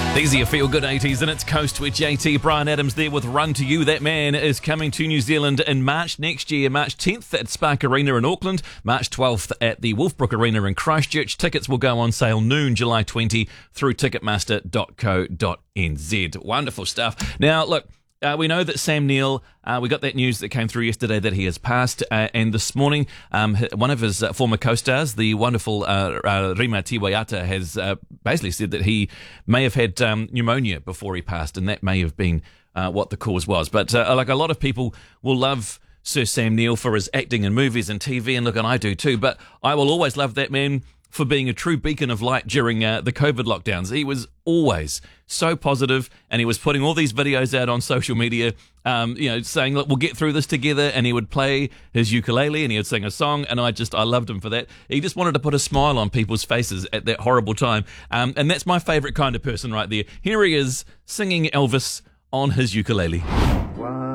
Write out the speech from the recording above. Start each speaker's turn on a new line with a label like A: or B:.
A: These are your feel-good 80s, and it's Coast with JT. Brian Adams there with Run to You. That man is coming to New Zealand in March next year, March 10th at Spark Arena in Auckland, March 12th at the Wolfbrook Arena in Christchurch. Tickets will go on sale noon, July 20, through ticketmaster.co.nz. Wonderful stuff. Now, look, we know that Sam Neill, we got that news that came through yesterday that he has passed, and this morning one of his former co-stars, the wonderful Rima Tiwaiata, has basically said that he may have had pneumonia before he passed, and that may have been what the cause was. But like a lot of people will love Sir Sam Neill for his acting in movies and TV, and look, and I do too, but I will always love that man for being a true beacon of light during the COVID lockdowns. He was always so positive, and he was putting all these videos out on social media, saying, look, we'll get through this together, and he would play his ukulele, and he would sing a song, and I loved him for that. He just wanted to put a smile on people's faces at that horrible time, and that's my favourite kind of person right there. Here he is, singing Elvis on his ukulele.